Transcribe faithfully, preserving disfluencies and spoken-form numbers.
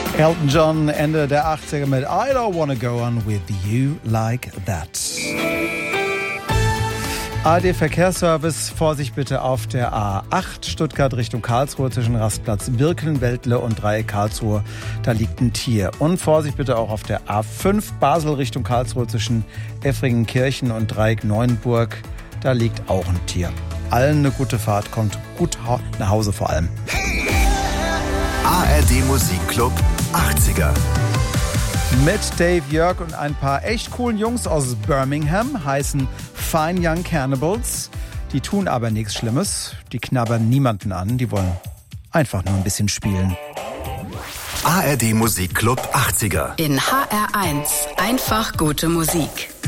Elton John, Ende der achtziger mit I Don't Wanna Go On With You Like That. A R D-Verkehrsservice, Vorsicht bitte auf der A acht Stuttgart Richtung Karlsruhe zwischen Rastplatz Birkeln-Weltle und Dreieck Karlsruhe. Da liegt ein Tier. Und Vorsicht bitte auch auf der A fünf Basel Richtung Karlsruhe zwischen Effringenkirchen und Dreieck Neuenburg. Da liegt auch ein Tier. Allen eine gute Fahrt, kommt gut nach Hause vor allem. A R D Musikclub achtziger. Mit Dave Jörg und ein paar echt coolen Jungs aus Birmingham, heißen Fine Young Cannibals. Die tun aber nichts Schlimmes, die knabbern niemanden an, die wollen einfach nur ein bisschen spielen. A R D Musikclub achtziger. In H R eins einfach gute Musik.